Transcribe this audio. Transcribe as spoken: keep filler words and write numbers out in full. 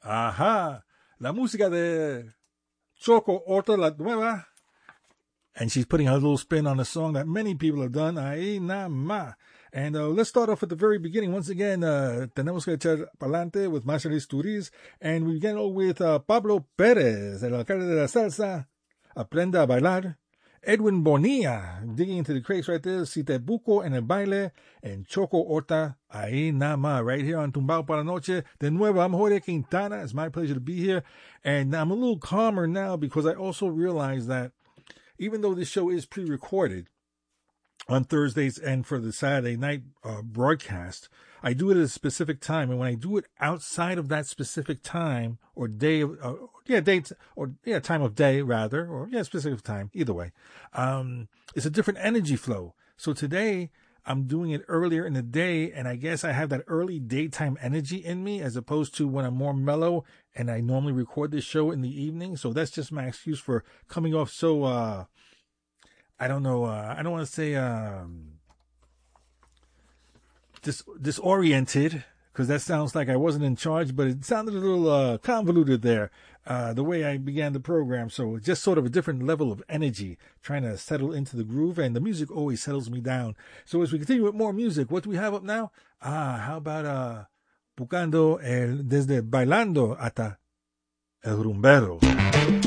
Ajá. La música de Choco Horta La Nueva. And she's putting a little spin on a song that many people have done. Ahí nada más. And uh, let's start off at the very beginning. Once again, uh, tenemos que echar pa'lante with Marcelis Turiz. And we begin with uh, Pablo Pérez, el alcalde de la salsa. Aprenda a bailar. Edwin Bonilla, digging into the crates right there. Si te buco en el baile. And Choco Horta, ahí nada más. Right here on Tumbao para la Noche. De nuevo, I'm Jorge Quintana. It's my pleasure to be here. And I'm a little calmer now because I also realize that even though this show is pre-recorded on Thursdays and for the Saturday night uh, broadcast, I do it at a specific time. And when I do it outside of that specific time or day, of, uh, yeah, date or yeah, time of day rather, or yeah, specific time, either way, um, it's a different energy flow. So today I'm doing it earlier in the day, and I guess I have that early daytime energy in me as opposed to when I'm more mellow and I normally record this show in the evening. So that's just my excuse for coming off so, uh, I don't know, uh, I don't want to say, um, dis- disoriented, because that sounds like I wasn't in charge, but it sounded a little, uh, convoluted there, uh, the way I began the program. So just sort of a different level of energy, trying to settle into the groove, and the music always settles me down. So as we continue with more music, what do we have up now? Ah, how about, uh, Buscando el, desde bailando hasta el rumbero.